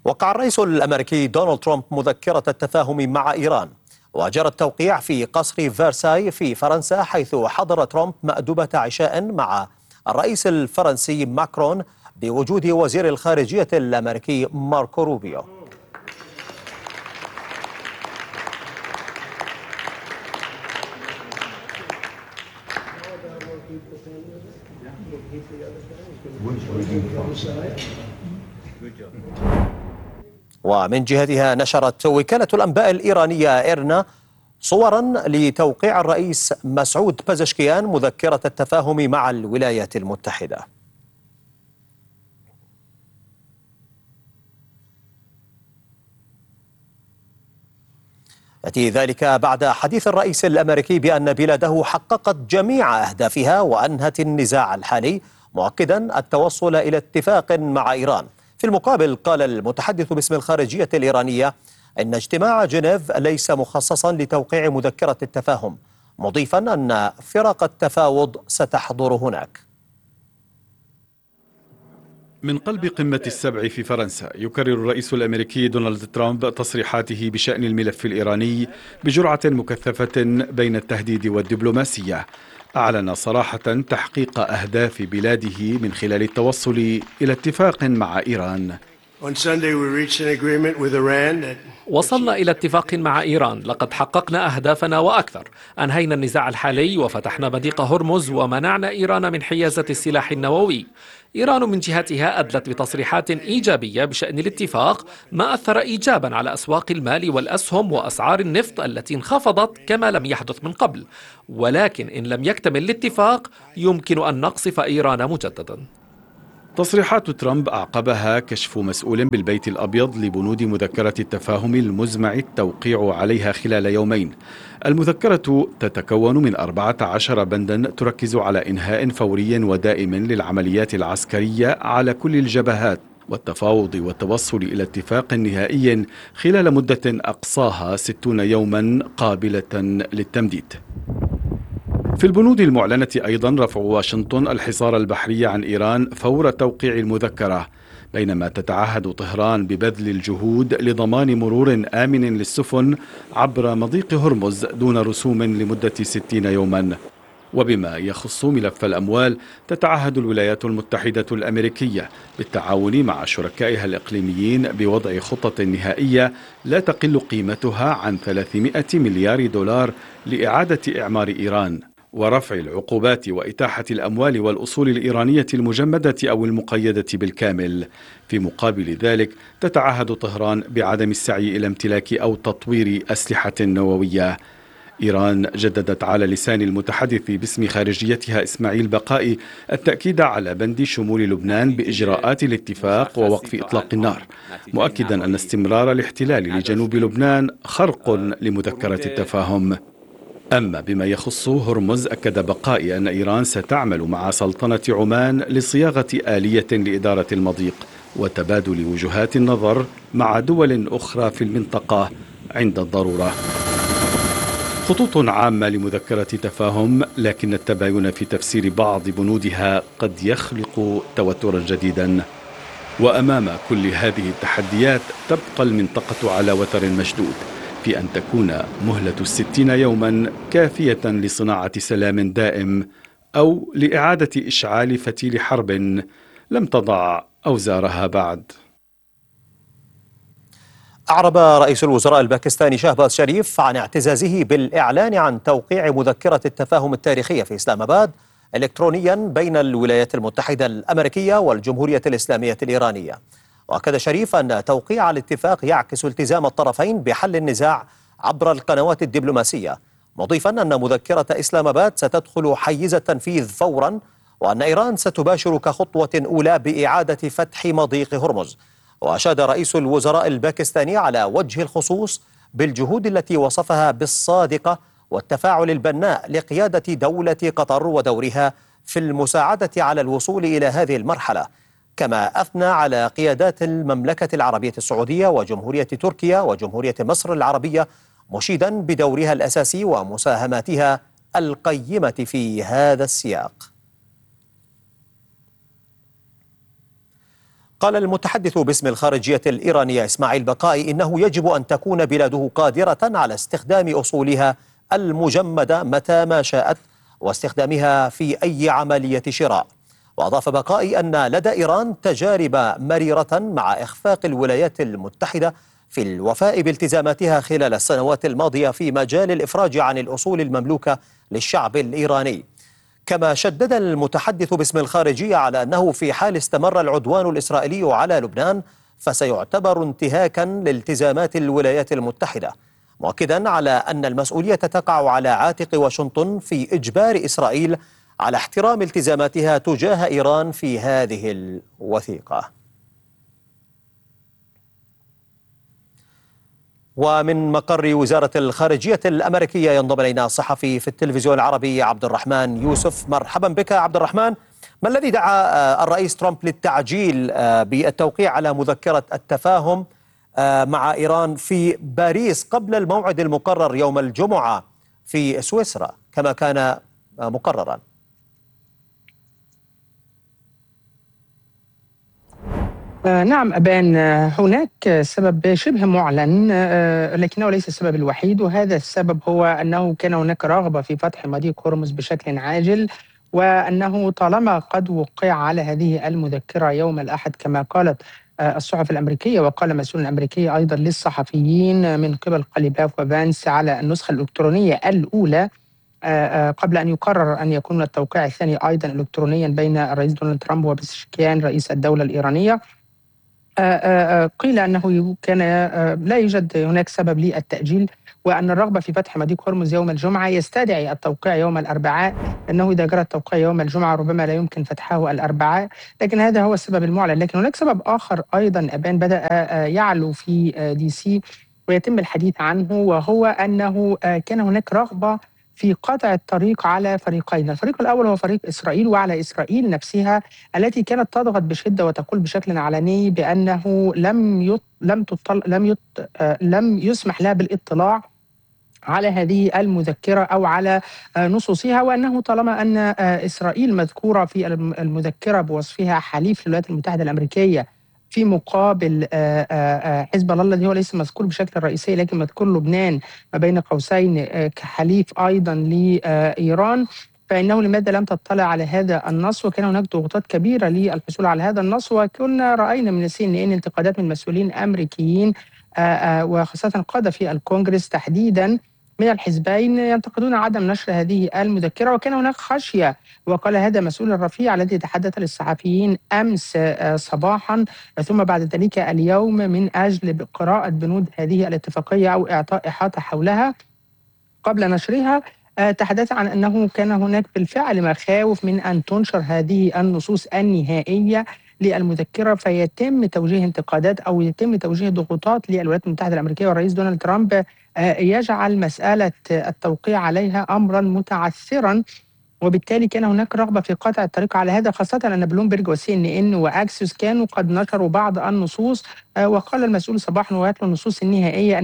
وقع الرئيس الأمريكي دونالد ترامب مذكرة التفاهم مع إيران، وجرى التوقيع في قصر فيرساي في فرنسا، حيث حضر ترامب مأدبة عشاء مع الرئيس الفرنسي ماكرون بوجود وزير الخارجية الأمريكي ماركو روبيو. ومن جهتها نشرت وكالة الأنباء الإيرانية إيرنا صورا لتوقيع الرئيس مسعود بازشكيان مذكرة التفاهم مع الولايات المتحدة. يأتي ذلك بعد حديث الرئيس الأمريكي بأن بلاده حققت جميع أهدافها وأنهت النزاع الحالي، مؤكدا التوصل إلى اتفاق مع إيران. في المقابل قال المتحدث باسم الخارجية الإيرانية إن اجتماع جنيف ليس مخصصا لتوقيع مذكرة التفاهم، مضيفا أن فرق التفاوض ستحضر هناك. من قلب قمة السبع في فرنسا، يكرر الرئيس الأمريكي دونالد ترامب تصريحاته بشأن الملف الإيراني بجرعة مكثفة بين التهديد والدبلوماسية. أعلن صراحة تحقيق أهداف بلاده من خلال التوصل إلى اتفاق مع إيران. وصلنا إلى اتفاق مع إيران، لقد حققنا أهدافنا وأكثر. أنهينا النزاع الحالي وفتحنا مضيق هرمز ومنعنا إيران من حيازة السلاح النووي. إيران من جهتها أدلت بتصريحات إيجابية بشأن الاتفاق، ما أثر إيجابا على أسواق المال والأسهم وأسعار النفط التي انخفضت كما لم يحدث من قبل. ولكن إن لم يكتمل الاتفاق يمكن أن نقصف إيران مجددا. تصريحات ترامب أعقبها كشف مسؤول بالبيت الأبيض لبنود مذكرة التفاهم المزمع التوقيع عليها خلال يومين. المذكرة تتكون من 14 بندا تركز على إنهاء فوري ودائم للعمليات العسكرية على كل الجبهات، والتفاوض والتوصل إلى اتفاق نهائي خلال مدة أقصاها 60 يوما قابلة للتمديد. في البنود المعلنة أيضا رفع واشنطن الحصار البحري عن إيران فور توقيع المذكرة، بينما تتعهد طهران ببذل الجهود لضمان مرور آمن للسفن عبر مضيق هرمز دون رسوم لمدة 60 يوما. وبما يخص ملف الأموال، تتعهد الولايات المتحدة الأمريكية بالتعاون مع شركائها الإقليميين بوضع خطة نهائية لا تقل قيمتها عن 300 مليار دولار لإعادة إعمار إيران، ورفع العقوبات وإتاحة الأموال والأصول الإيرانية المجمدة أو المقيدة بالكامل. في مقابل ذلك تتعهد طهران بعدم السعي إلى امتلاك أو تطوير أسلحة نووية. إيران جددت على لسان المتحدث باسم خارجيتها إسماعيل بقائي التأكيد على بند شمول لبنان بإجراءات الاتفاق ووقف إطلاق النار، مؤكدا أن استمرار الاحتلال لجنوب لبنان خرق لمذكرة التفاهم. أما بما يخص هرمز، أكد بقائي أن إيران ستعمل مع سلطنة عمان لصياغة آلية لإدارة المضيق وتبادل وجهات النظر مع دول أخرى في المنطقة عند الضرورة. خطوط عامة لمذكرة تفاهم، لكن التباين في تفسير بعض بنودها قد يخلق توترا جديدا. وأمام كل هذه التحديات تبقى المنطقة على وتر مشدود في أن تكون مهلة 60 يوما كافية لصناعة سلام دائم أو لإعادة إشعال فتيل حرب لم تضع أوزارها بعد. أعرب رئيس الوزراء الباكستاني شهباز شريف عن اعتزازه بالإعلان عن توقيع مذكرة التفاهم التاريخية في إسلام آباد إلكترونيا بين الولايات المتحدة الأمريكية والجمهورية الإسلامية الإيرانية. وأكد شريف أن توقيع الاتفاق يعكس التزام الطرفين بحل النزاع عبر القنوات الدبلوماسية، مضيفا أن مذكرة إسلام آباد ستدخل حيز التنفيذ فورا، وأن إيران ستباشر كخطوة أولى بإعادة فتح مضيق هرمز. وأشاد رئيس الوزراء الباكستاني على وجه الخصوص بالجهود التي وصفها بالصادقة والتفاعل البناء لقيادة دولة قطر ودورها في المساعدة على الوصول إلى هذه المرحلة، كما أثنى على قيادات المملكة العربية السعودية وجمهورية تركيا وجمهورية مصر العربية، مشيدا بدورها الأساسي ومساهماتها القيمة في هذا السياق. قال المتحدث باسم الخارجية الإيرانية إسماعيل بقائي إنه يجب أن تكون بلاده قادرة على استخدام أصولها المجمدة متى ما شاءت واستخدامها في أي عملية شراء. وأضاف بقائي أن لدى إيران تجارب مريرة مع إخفاق الولايات المتحدة في الوفاء بالتزاماتها خلال السنوات الماضية في مجال الإفراج عن الأصول المملوكة للشعب الإيراني. كما شدد المتحدث باسم الخارجية على أنه في حال استمر العدوان الإسرائيلي على لبنان فسيعتبر انتهاكا لالتزامات الولايات المتحدة، مؤكدا على أن المسؤولية تقع على عاتق واشنطن في إجبار إسرائيل على احترام التزاماتها تجاه إيران في هذه الوثيقة. ومن مقر وزارة الخارجية الأمريكية ينضم إلينا الصحفي في التلفزيون العربي عبد الرحمن يوسف. مرحبا بك عبد الرحمن. ما الذي دعا الرئيس ترامب للتعجيل بالتوقيع على مذكرة التفاهم مع إيران في باريس قبل الموعد المقرر يوم الجمعة في سويسرا كما كان مقررا؟ نعم أبان، هناك سبب شبه معلن لكنه ليس السبب الوحيد، وهذا السبب هو أنه كان هناك رغبة في فتح مضيق هرمز بشكل عاجل، وأنه طالما قد وقع على هذه المذكرة يوم الأحد كما قالت الصحف الأمريكية، وقال مسؤول أمريكي أيضا للصحفيين من قبل قليباف وفانس على النسخة الإلكترونية الأولى قبل أن يقرر أن يكون التوقيع الثاني أيضا إلكترونيا بين الرئيس دونالد ترامب وبزشكيان رئيس الدولة الإيرانية. قيل أنه كان لا يوجد هناك سبب للتأجيل، وأن الرغبة في فتح مضيق هرمز يوم الجمعة يستدعي التوقيع يوم الأربعاء، لأنه إذا جرى التوقيع يوم الجمعة ربما لا يمكن فتحه الأربعاء، لكن هذا هو السبب المعلن. لكن هناك سبب آخر أيضا أبان بدأ يعلو في دي سي ويتم الحديث عنه، وهو أنه كان هناك رغبة في قطع الطريق على فريقين. الفريق الأول هو فريق إسرائيل، وعلى إسرائيل نفسها التي كانت تضغط بشدة وتقول بشكل علني بأنه لم يسمح لها بالاطلاع على هذه المذكرة أو على نصوصها، وأنه طالما أن إسرائيل مذكورة في المذكرة بوصفها حليف للولايات المتحدة الأمريكية في مقابل حزب الله الذي هو ليس مذكور بشكل رئيسي لكن مذكور لبنان ما بين قوسين كحليف أيضا لإيران، فإنه لماذا لم تطلع على هذا النص؟ وكان هناك ضغوطات كبيرة للحصول على هذا النص، وكنا رأينا من CNN انتقادات من مسؤولين أمريكيين وخاصة قادة في الكونغرس تحديدا من الحزبين ينتقدون عدم نشر هذه المذكرة. وكان هناك خشية، وقال هذا مسؤول الرفيع الذي تحدث للصحفيين أمس صباحا ثم بعد ذلك اليوم من أجل قراءة بنود هذه الاتفاقية أو إعطاء إحاطة حولها قبل نشرها. تحدث عن أنه كان هناك بالفعل مخاوف من أن تنشر هذه النصوص النهائية للمذكرة فيتم توجيه انتقادات أو يتم توجيه ضغوطات للولايات المتحدة الأمريكية والرئيس دونالد ترامب يجعل مسألة التوقيع عليها أمرا متعثرا، وبالتالي كان هناك رغبة في قطع الطريق على هذا، خاصة أن بلومبرج وCNN وأكسيوس كانوا قد نشروا بعض النصوص، وقال المسؤول صباحا ويتلو النصوص النهائية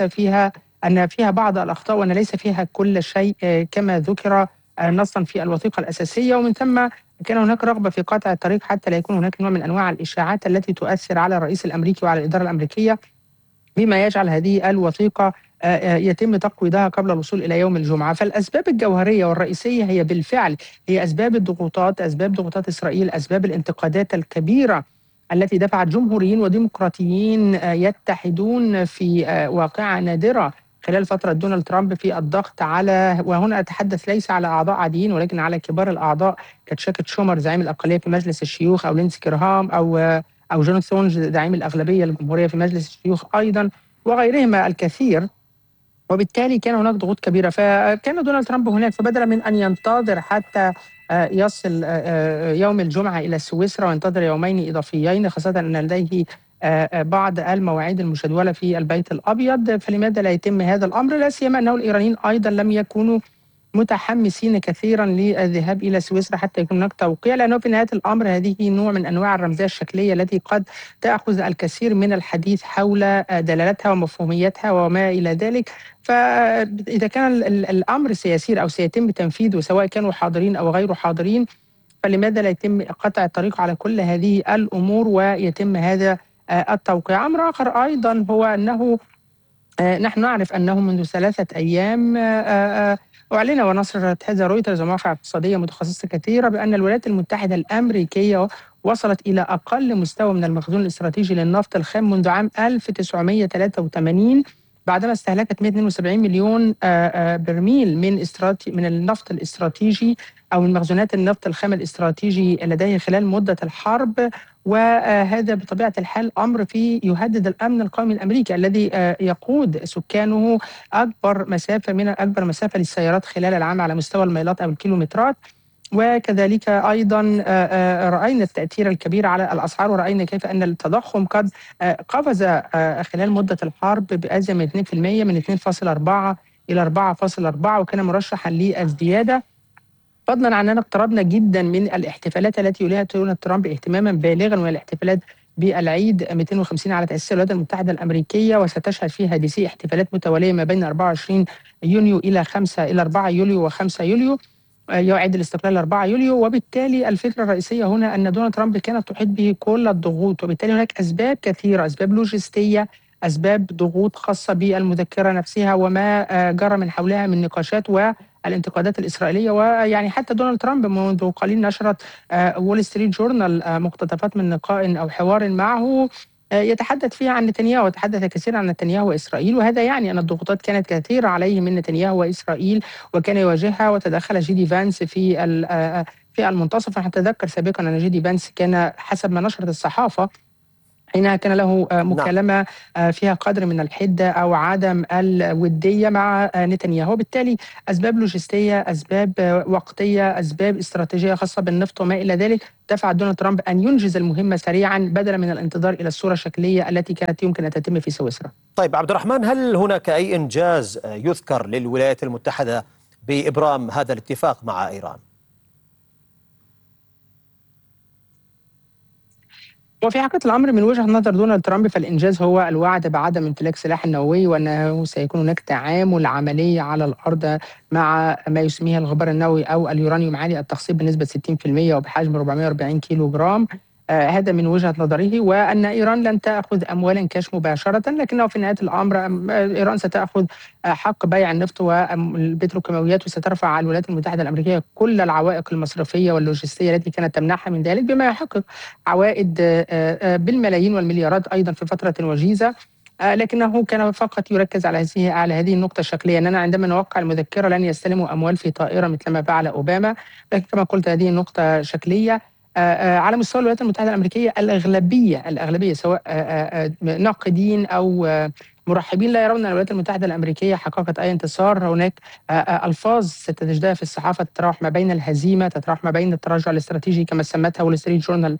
أن فيها بعض الأخطاء وأن ليس فيها كل شيء كما ذكر نصا في الوثيقة الأساسية. ومن ثم كان هناك رغبة في قطع الطريق حتى لا يكون هناك نوع من أنواع الإشاعات التي تؤثر على الرئيس الأمريكي وعلى الإدارة الأمريكية، بما يجعل هذه الوثيقة يتم تقويضها قبل الوصول إلى يوم الجمعة. فالأسباب الجوهرية والرئيسية هي بالفعل هي أسباب الضغوطات، أسباب ضغوطات إسرائيل، أسباب الانتقادات الكبيرة التي دفعت جمهوريين وديمقراطيين يتحدون في واقعة نادرة خلال فترة دونالد ترامب في الضغط على، وهنا أتحدث ليس على أعضاء عاديين ولكن على كبار الأعضاء كتشاك شومر زعيم الأقلية في مجلس الشيوخ، أو لينسي جراهام، أو جون ثونز زعيم الأغلبية الجمهورية في مجلس الشيوخ أيضا، وغيرهما الكثير. وبالتالي كان هناك ضغوط كبيرة، فكان دونالد ترامب هناك، فبدلا من أن ينتظر حتى يصل يوم الجمعة إلى سويسرا وينتظر يومين إضافيين، خاصة أن لديه بعض المواعيد المجدولة في البيت الأبيض، فلماذا لا يتم هذا الأمر؟ لا سيما أنه الإيرانيين أيضا لم يكونوا متحمسين كثيرا للذهاب إلى سويسرا حتى يكون هناك توقيع، لأنه في نهاية الأمر هذه نوع من أنواع الرمزية الشكلية التي قد تأخذ الكثير من الحديث حول دلالتها ومفهوميتها وما إلى ذلك. فإذا كان الأمر سيسير أو سيتم تنفيذه سواء كانوا حاضرين أو غير حاضرين، فلماذا لا يتم قطع الطريق على كل هذه الأمور ويتم هذا التوقيع؟ أمر آخر أيضا هو أنه نحن نعرف أنه منذ 3 أيام أعلن ونشرت هذا رويترز ومواقع اقتصادية متخصصة كثيرة بأن الولايات المتحدة الأمريكية وصلت إلى أقل مستوى من المخزون الاستراتيجي للنفط الخام منذ عام 1983 بعدما استهلكت 172 مليون برميل من النفط الاستراتيجي أو من مخزونات النفط الخام الاستراتيجي لديه خلال مدة الحرب. وهذا بطبيعة الحال أمر يهدد الأمن القومي الأمريكي الذي يقود سكانه أكبر مسافة للسيارات خلال العام على مستوى الميلات أو الكيلومترات. وكذلك أيضا رأينا التأثير الكبير على الأسعار، ورأينا كيف أن التضخم قد قفز خلال مدة الحرب بأزيد من 2% من 2.4 إلى 4.4 وكان مرشحا للزيادة، فضلا عن أننا اقتربنا جدا من الاحتفالات التي يوليها دونالد ترامب اهتماما بالغا، وهي الاحتفالات بالعيد 250 على تأسيس الولايات المتحدة الأمريكية، وستشهد فيها دي سي احتفالات متوالية ما بين 24 يونيو إلى 4 يوليو و5 يوليو، يعيد الاستقلال 4 يوليو. وبالتالي الفكرة الرئيسية هنا أن دونالد ترامب كانت تحيط به كل الضغوط، وبالتالي هناك أسباب كثيرة، أسباب لوجستية، أسباب ضغوط خاصة بالمذكرة نفسها وما جرى من حولها من نقاشات والانتقادات الإسرائيلية. ويعني حتى دونالد ترامب منذ قليل نشرت وول ستريت جورنال مقتطفات من لقاء أو حوار معه يتحدث فيها عن نتنياهو، وتحدث كثيرا عن نتنياهو وإسرائيل، وهذا يعني أن الضغوطات كانت كثيرة عليه من نتنياهو وإسرائيل وكان يواجهها. وتدخل جيدي فانس في المنتصف. نحن نتذكر سابقا أن جيدي فانس كان حسب ما نشرت الصحافة حينها كان له مكالمة فيها قدر من الحدة أو عدم الودية مع نتنياهو. بالتالي أسباب لوجستية، أسباب وقتية، أسباب استراتيجية خاصة بالنفط وما إلى ذلك دفع دونالد ترامب أن ينجز المهمة سريعا بدلا من الانتظار إلى الصورة الشكلية التي كانت يمكن أن تتم في سويسرا. طيب عبد الرحمن، هل هناك أي إنجاز يذكر للولايات المتحدة بإبرام هذا الاتفاق مع إيران؟ وفي حقيقة الأمر من وجهة نظر دونالد ترامب فالإنجاز هو الوعد بعدم امتلاك سلاح نووي، وأنه سيكون هناك تعامل عملي على الأرض مع ما يسميه الغبار النووي أو اليورانيوم عالي التخصيب بنسبة 60% وبحجم 440 كيلو جرام. هذا من وجهة نظره، وأن إيران لن تأخذ أموالا كاش مباشرة، لكنه في نهاية الأمر إيران ستأخذ حق بيع النفط والبتروكيماويات، وسترفع على الولايات المتحدة الأمريكية كل العوائق المصرفية واللوجستية التي كانت تمنعها من ذلك، بما يحقق عوائد بالملايين والمليارات أيضا في فترة وجيزة. لكنه كان فقط يركز على هذه النقطة الشكلية، أننا عندما نوقع المذكرة لن يستلموا أموال في طائرة مثلما فعل أوباما، لكن كما قلت هذه النقطة شكلية. على مستوى الولايات المتحدة الأمريكية الأغلبية سواء ناقدين أو مرحبين لا يرون أن الولايات المتحدة الأمريكية حققت أي انتصار. هناك ألفاظ ستجدها في الصحافة تتراوح ما بين الهزيمة، تتراوح ما بين التراجع الاستراتيجي كما سمتها وول ستريت جورنال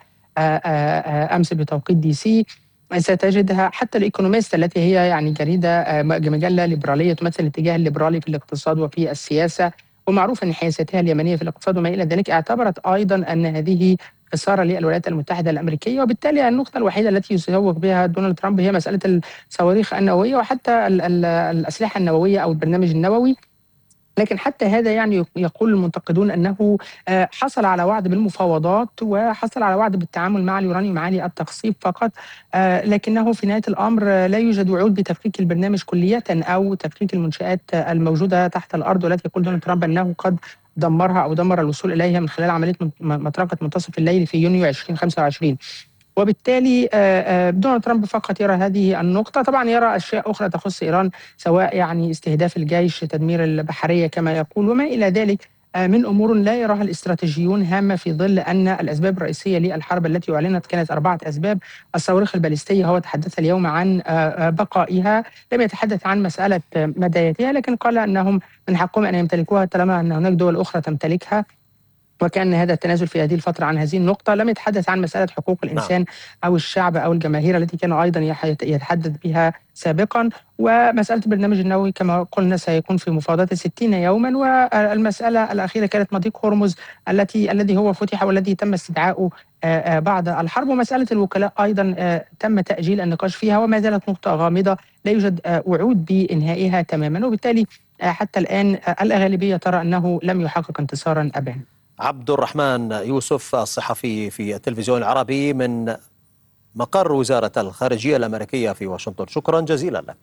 أمس بتوقيت دي سي. ستجدها حتى الإيكونوميست التي هي يعني مجلة ليبرالية تمثل الاتجاه الليبرالي في الاقتصاد وفي السياسة، ومعروف أن حيازتها اليمنية في الاقتصاد وما إلى ذلك، اعتبرت أيضا أن هذه خسارة للولايات المتحدة الأمريكية. وبالتالي النقطة الوحيدة التي يسوق بها دونالد ترامب هي مسألة الصواريخ النووية وحتى الأسلحة النووية أو البرنامج النووي. لكن حتى هذا يعني يقول المنتقدون أنه حصل على وعد بالمفاوضات وحصل على وعد بالتعامل مع اليورانيوم عالي التخصيب فقط، لكنه في نهاية الأمر لا يوجد وعود بتفكيك البرنامج كلية أو تفكيك المنشآت الموجودة تحت الأرض، والتي يقول دونالد ترامب أنه قد دمرها أو دمر الوصول إليها من خلال عملية مطرقة منتصف الليل في يونيو 2025. وبالتالي دونالد ترامب فقط يرى هذه النقطة. طبعا يرى أشياء أخرى تخص إيران، سواء يعني استهداف الجيش، تدمير البحرية كما يقول وما إلى ذلك من أمور لا يراها الاستراتيجيون هامة، في ظل أن الأسباب الرئيسية للحرب التي أعلنت كانت 4 أسباب. الصواريخ الباليستية، هو تحدث اليوم عن بقائها، لم يتحدث عن مسألة مدايتها، لكن قال أنهم من حقهم أن يمتلكوها طالما أن هناك دول أخرى تمتلكها، وكان هذا التنازل في هذه الفترة عن هذه النقطة. لم يتحدث عن مسألة حقوق الإنسان أو الشعب أو الجماهير التي كان أيضا يتحدث بها سابقا. ومسألة البرنامج النووي كما قلنا سيكون في مفاوضات 60 يوما. والمسألة الأخيرة كانت مضيق هرمز الذي هو فتح والذي تم استدعاؤه بعد الحرب. ومسألة الوكلاء أيضا تم تأجيل النقاش فيها وما زالت نقطة غامضة لا يوجد وعود بإنهائها تماما، وبالتالي حتى الآن الأغلبية ترى أنه لم يحقق انتصارا أبدا. عبد الرحمن يوسف الصحفي في التلفزيون العربي من مقر وزارة الخارجية الأمريكية في واشنطن، شكرا جزيلا لك.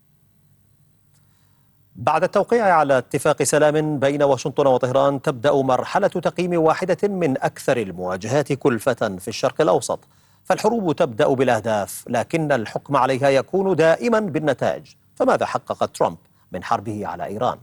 بعد التوقيع على اتفاق سلام بين واشنطن وطهران تبدأ مرحلة تقييم واحدة من أكثر المواجهات كلفة في الشرق الأوسط، فالحروب تبدأ بالأهداف لكن الحكم عليها يكون دائما بالنتائج. فماذا حقق ترامب من حربه على إيران؟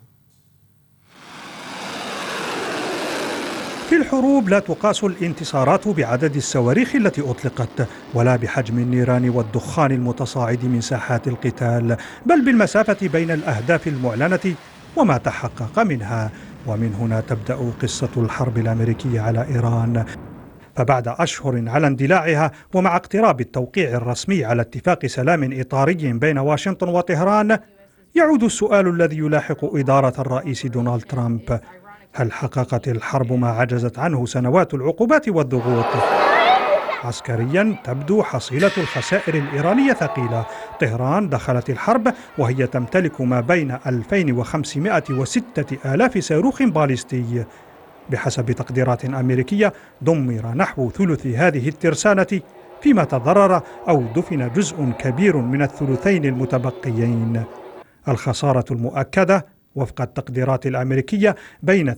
في الحروب لا تقاس الانتصارات بعدد الصواريخ التي أطلقت ولا بحجم النيران والدخان المتصاعد من ساحات القتال، بل بالمسافة بين الأهداف المعلنة وما تحقق منها. ومن هنا تبدأ قصة الحرب الأمريكية على إيران. فبعد أشهر على اندلاعها ومع اقتراب التوقيع الرسمي على اتفاق سلام إطاري بين واشنطن وطهران، يعود السؤال الذي يلاحق إدارة الرئيس دونالد ترامب: هل حققت الحرب ما عجزت عنه سنوات العقوبات والضغوط؟ عسكريا تبدو حصيلة الخسائر الإيرانية ثقيلة. طهران دخلت الحرب وهي تمتلك ما بين 2500 و6000 صاروخ باليستي. بحسب تقديرات أمريكية دمر نحو ثلث هذه الترسانة، فيما تضرر أو دفن جزء كبير من الثلثين المتبقيين. الخسارة المؤكدة وفق التقديرات الأمريكية بين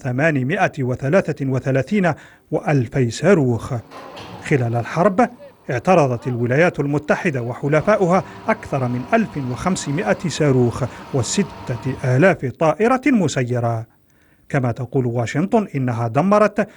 833 و2000 صاروخ. خلال الحرب اعترضت الولايات المتحدة وحلفاؤها أكثر من 1500 صاروخ و6000 طائرة مسيرة. كما تقول واشنطن إنها دمرت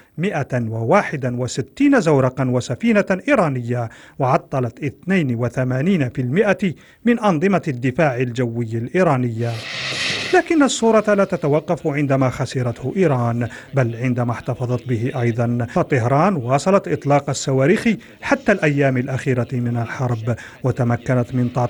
161 زورقا وسفينة إيرانية وعطلت 82% من أنظمة الدفاع الجوي الإيرانية. لكن الصورة لا تتوقف عندما خسرته إيران، بل عندما احتفظت به أيضا. فطهران واصلت إطلاق الصواريخ حتى الأيام الأخيرة من الحرب، وتمكنت من